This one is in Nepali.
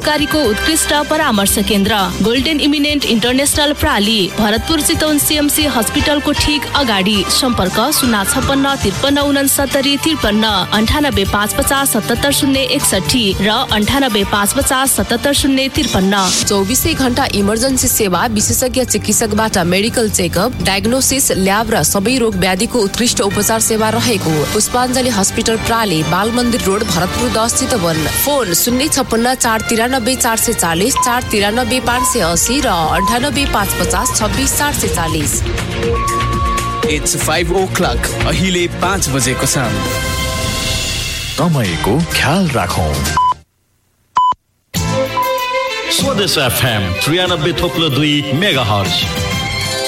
रोगकारीको उत्कृष्ट परामर्श केन्द्र golden eminent international प्राली, Bharatpur Chitwan CMC हस्पिटलको ठीक अगाडि। सम्पर्क 056 93 93 550 77 061 र 98 550 77 053। 24 घण्टा इमर्जेन्सी सेवा, विशेषज्ञ चिकित्सकबाट मेडिकल चेकअप, डायग्नोसिस, ल्याब र सबै रोग व्याधिको उत्कृष्ट उपचार सेवा रहेको पुष्पाञ्जली हस्पिटल प्राली, बाल मन्दिर रोड, भरतपुर 10 चितवन। फोन 056 493 440 493 580 र 98 550 26 440। It's 5 o'clock. अहिले 5 बजेको छ। समयको ख्याल राखौं। स्वदेश FM 93.2 मेगाहर्ज।